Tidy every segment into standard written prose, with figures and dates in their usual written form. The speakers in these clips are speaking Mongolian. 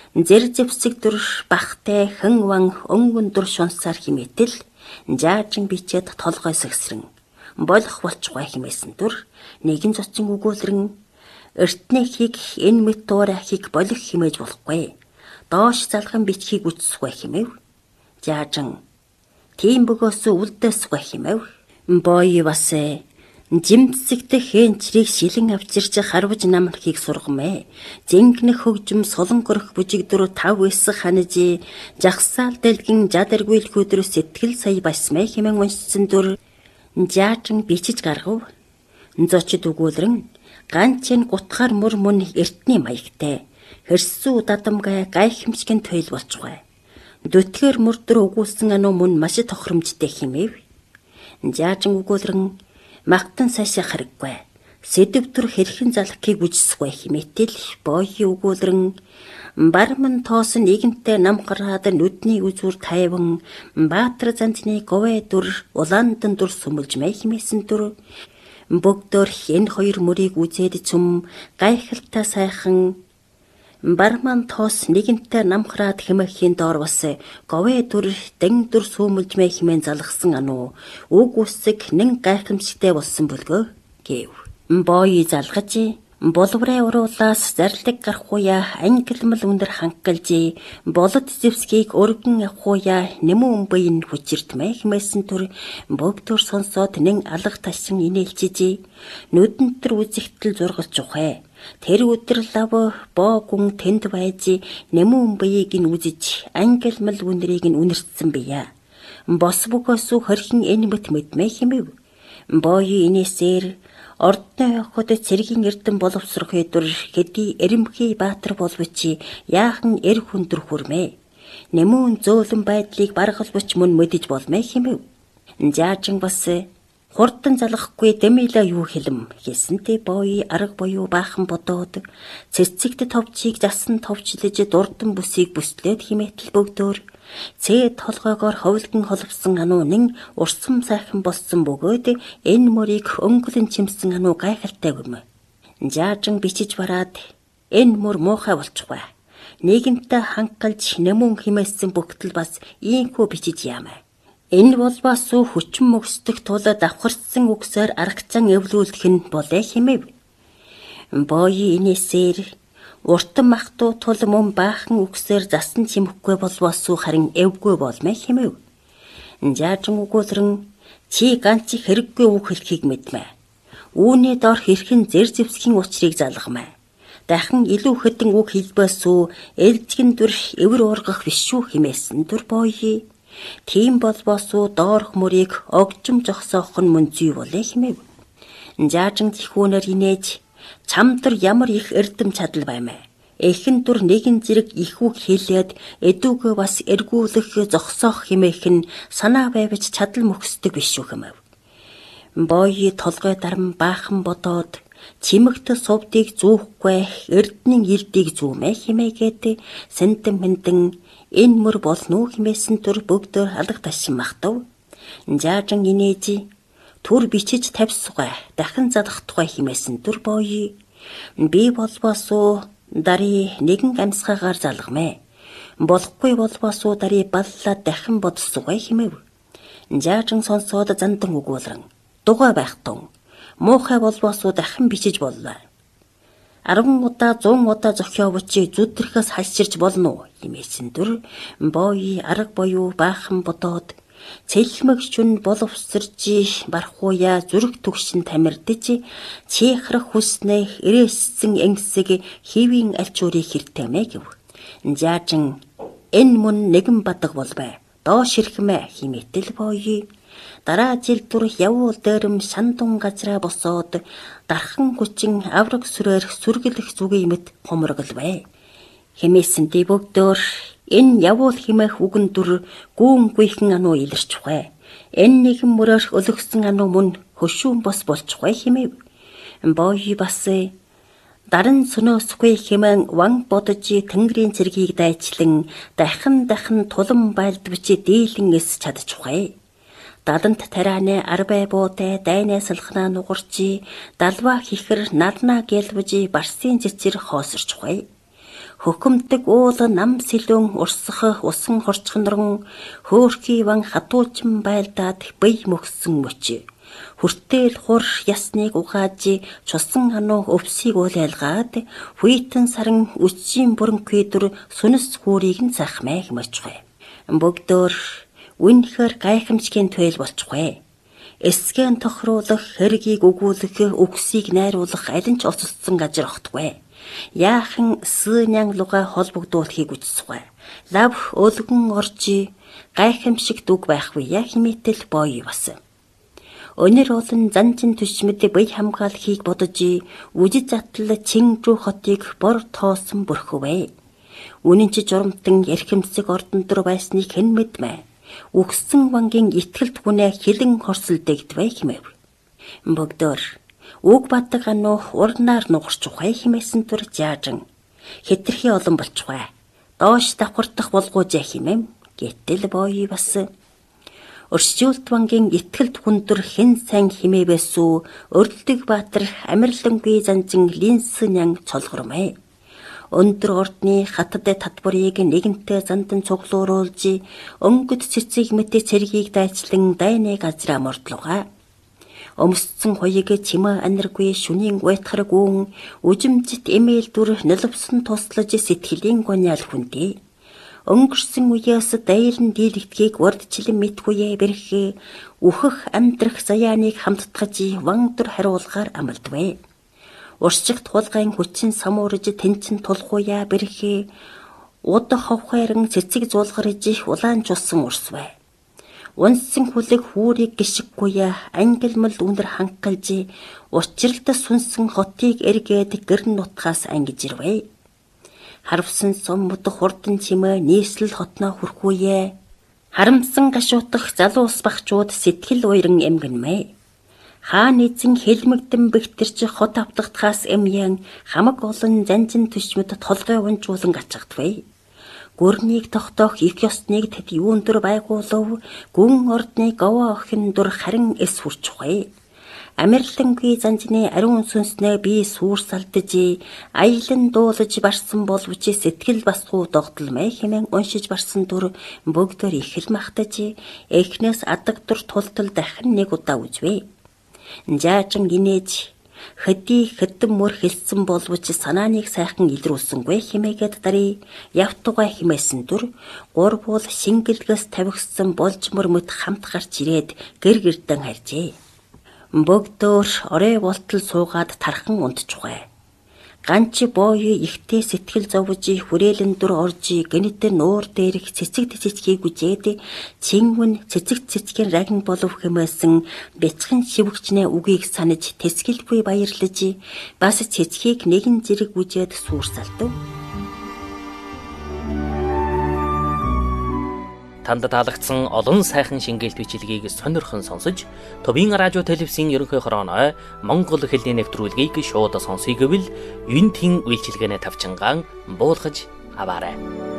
Зэр зэвсэг дүр бахтай хэн ван өнгөн дүр шунсаар химээтэл жаажин бичээд толгой сэгсрэн болох болчихгой химээсэн дүр нэгэн цоцын өгүүлрэн эртнэхийг энэ мэт дуурайхийг болох химээж болохгүй. Доош залган бичхийг үтсгүй химэв. Жаажин тийм бөгөөс үлдээсгүй химэв. Бой бас жимтсэгдэх хэнчрийг шилэн авчирч харвж намрахыг сургамэ. Зинхнэх хөгжим солонгорох бүжигдүр тав эсэх ханажи жагсаал дэлгэн жадаргүйл хөдөр сэтгэл сая басмэ хэмээн уншсан дүр жаажин бичиж гаргав. Зочид өгүүлрэн ганцын гутгаар мөр мөн эртний маягтай хэрсүү дадамгай гайхамшигэн тойл болчихгой. Дүтгэр мөрдөр өгүүлсэн ануу мөн маш тохиромжтой химэв. Жаажин өгүүлрэн магтан сайшаа хараггүй. Сэдв төр хэрхэн залхахыг үжсгүй химээтэл боои өгүүлрэн барман тоос нэгэнтэй нам гараад нүдний үзүр тайван баатар занцны говэ дүр улаандан дүр сүмэлж мэй химээсэн дүр бөгдөр энэ хоёр мөрийг үзээд цүм гайхалтай сайхан барман тоос нэгэнтэй намхраад хэмэхийн доор бас говэ дүр дэн дүр сүмэлж мэй химэн залгсан ануу үг үсэг нэн гайхамшигтай болсон бүлгөө гэв. Боои залгаж боловраа уруулаас зарлиг гарахуя ангилмал өндөр хангалж болот зэвсгийг өргөн авахуя нэмүн байн хүчиртмэ хэмээсэн түр бөгдөр сонсоод нэн алга ташин инээлчиж нүдэнтэр үзэгтэл зургалж ухэ. Тэр өдөр лав боогун тэнд байж нэмүн баийг нь үзэж ангилмал үнэрийг нь үнэрсэн бия. Бос бөгөөсөө хорхин энэ мэт мэдмэ хэмэв. Боои инээсээр ордны хот цэргийн эрдэн боловсрох өдөр хэдий эрэмхий баатар болвч яахан эр хүндэр хүрмэ. Нэмүн зөөлөн байдлыг баргалбч мөн мэдэж болмэ хэмэв. Жаажин бас хурдан залгахгүй дэмилэ юу хэлэм хийсэнтэй боои арга буюу баахан бодоод цэцэгт товчийг засан товчлож дурдан бүсийг бүслээд химээтэл бөгдөөр цээ толгойгоор ховлгон холбсон ануу нэн урсам сайхан болсон бөгөөд энэ мөрийг өнгөлөн чимсэн ануу гайхалтай гүм. Жаажин бичиж бараад энэ мөр муухай болчихгүй. Нийгэмтэй хангалж нэмүн химээсэн бүгтэл бас ийхүү бичиж яамаа. Энэ болбоос хүчин мөксдөх тул давхарсан үгсээр аргацан эвлүүлэх нь болоо хэмэв. Боои инээсээр уртан махтуу тул мөн баахан үгсээр засан чимэхгүй болбоос харин эвгүй болмэ хэмэв. Жаажин өгүүлрэн чи ганц хэрэггүй үг хэлхийг мэдмэ. Үүний дор хэрхэн зэр зэвсгийн учрыг залгамэ. Дахин илүү хэдэн үг хэлбэсүү ээлжгэн дүр эвэр ургах биш шүү хэмээсэн дүр боои. Тийм болбоосуу доорх мөрийг огжим зогсоох нь мөн зүй болоо хэмэв. Жаажин тихүүнээр инээж чамдар ямар их эрдэм чадал баймэ. Эхэн дүр нэгэн зэрэг их үг хэлээд эдүүгээ бас эргүүлэх зогсоох хэмээх нь санаа байвч чадал мөхсдөг биш шүү хэмэв. Боои толгой дарам баахан бодоод чимэгт сувдыг зүүхгүй эрдний илдийг зүүмэ хэмээгээд сэндэн мэндэн энэ мөр болно хэмээсэн түр бүгдөө алга ташин махтав. Жаажин инээж түр бичиж тавьсугай дахин залах тухай хэмээсэн түр боои. Би болбоосуу дари нэгэн амьсгаагаар залгамэ. Болохгүй болбоосуу дари баллаад дахин бодсугай хэмэв. Жаажин сонсоод зандан өгүүлрэн дугай байх тун муухай болбоосуу дахин бичиж боллоо. 10 удаа 100 удаа зохиовч зүтгэхээс хальширч болно уу хэмээсэн дүр боои арга буюу баахан бодоод цэлмэгчүн боловсрж бархууя зүрх төгшин тамирдж чихрах хүснэ ирээссэн энгсэг хивийн альчуурыг хэртэмэ гэв. Жаажин энэ мөн нэгэн бадаг болбай доош ирхмэ хэмээтэл боои. Дараа жил түр явуул дээрэм шандун газраа босоод дархан хүчин авраг сүрээр сүргэлэх зүгийн мэт хомрогл бай. Хэмээсэнтэй бөгдөр энэ явуул химэх үгэн дүр гүүн гүйхэн ануу илэрчвэ. Энэ нэгэн мөрөөр өлгсөн ануу мөн хөшүүн бос болчихвэ хэмэв. Боои бас даран сөнөөсгүй хэмээн ван бодож тэнгэрийн цэргийг дайчлан дахин тулан байлдвч дийлэн эс чадчихвэ. Далант тарианы арбай буутай дайнаа салхнаа нугарчи далва хихэр налнаа гэлвж барсын цэцэр хоосорчихвэ. хөхөмдөг уул нам сэлүүн урсах усан хорчхонрон хөөрхий ван хатуучин байлдаад бие мөксөн мөч. Хүртэл хур ясныг угааж чусан ануу өвсийг уулайлгаад хүйтэн саран үчийн бүрэн күйдөр сүнс хүүрийг нь захмайг мочгүй. Бөгдөөр үнэхээр гайхамшигын туйл болчихгүй. Эсгэн тохируулах, хэргийг өгүүлэх, үгсийг найруулах аль нь ч олцсон газар огтгүй. Яахан сύν양 луга холбогдуулахыг үздэггүй. Лав өлгөн оржи гайхамшиг дүг байхгүй яа химэтэл бой бас. Өнөр олон занчин төшмөд бие хамгаалахыг бодож үжи затлал Чингжүү хотыг бор тоосон бүрхвэ. Үнэн чи журамтан эрхэмсэг ордондор байсныг хэн мэдмэ. Үгсэн вангийн итгэлт хүнээ хилэн хорсолдэгдвэ хэмэв. Бөгдөр үг бадаг ануу урнаар нугарч ухай хэмээсэн түр жаажин. Хэтэрхий олон болчихвэ. Доош давхартах болгоожээ хэмэм. Гэтэл бой бас. Өршжүүлт вангийн итгэлт хүндэр хэн сайн химээвэсүү Өрлөдөг Баатар амирлангүй занжин линсэнян цолгормэ. Өндөр ордны хатад татварыг нэгэнтээ зандан цуглууруулж өнгөд цэцэг мэт цэргийг дайчлан дайны газраа мордлуга. Өмсцэн хоёыг чимээ анаргүй шүнийн гуйтхар гүн үжимжит эмээл дүр нэлвсэн туслаж сэтгэлийн гоняал хүндээ. Өнгөрсөн үеэс дайрн дийлэгдгийг урдчлан мэдхүйе бэрхээ үхэх амьдрах заяаныг хамтдагж вангдор хариулгаар амлдвэ. Уршигт хулгайн хүчин самуурж тэнцэн тулхуя бэрхээ уд ховхайран цэцэг зуулгарж улаан чулсан урсвэ. Унсан хүлэг хүүрийг гიშггүйя ангилмал үнэр хангалж учралт сүнсэн хотыг эргээд гэрн нутгаас ангиж ирвэ. Харвсан сум мод хурдан чимээ нийслэл хотноо хүрхүүе. Харамсан гашуутах залуус багчууд сэтгэл уйран эмгэнмэ. Хаан эзэн хэлмэгдэн бэгтэрч хот автгахаас эмян хамаг олон занжин төшмөд толгой унжуулан ачигдвэ. Гүрнийг тогтоох их ёсныг тэд юун дөр байгуулав, гүн ордны говоо охин дур харин эс хүрчихвэ. Амирлангүй занжны ариун сүнснээ би сүрсалдж, аялан дуулаж барсан боловч сэтгэл басгуу догтлмэ хэмээн уншиж барсан дур бөгдөр их л махтаж, эхнээс адагдур тултал дахин нэг удаа үзвэ. Жаачин гинэж хэдэн мөр хэлсэн боловч санааныг сайхан илрүүлсэнгүй хэмээгээд дарий явтугай хэмээсэн дүр гурвуул шингэлгээс тавигсан болж мөрмөд хамт гарч ирээд гэр гэрдэн харжээ. Бөгдөр орой болтол суугаад тархан унтчихвэ. Ганчи бооё ихтэй сэтгэл зовж хүрээлэн дур орж гэнэтэр нуур дээрх цэцэг цэцгийг үжээд чингүн цэцэг цэцгийн рагин болов хэмээсэн бяцхан шивгчнээ үгийг санаж тэсгэлгүй баярлаж бас цэцгийг нэгэн зэрэг үжээд сүрсалдав. Танд таалагдсан олон сайхан шингээлт бичлэгийг сонирхон сонсож, Төвийн радио телевизийн ерөнхий хорооной Монгол хэлний нэвтрүүлгийг шууд сонсъё гэвэл Юнтийн үйлчилгээний тавчингаан буулгаж аваарай.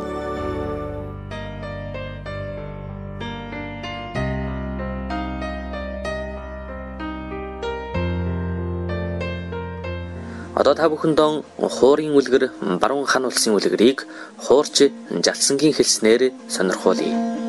Одоо та бүхэндээ хуурын үлгэр баруун хан улсын үлгэрийг хуурч жалсангийн хэлснээр сонирхуулъя.